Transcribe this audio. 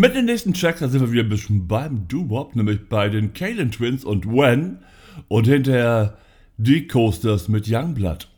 Mit den nächsten Tracks, da sind wir wieder ein bisschen beim Doo-Wop, nämlich bei den Kalen Twins und When und hinterher die Coasters mit Youngblood.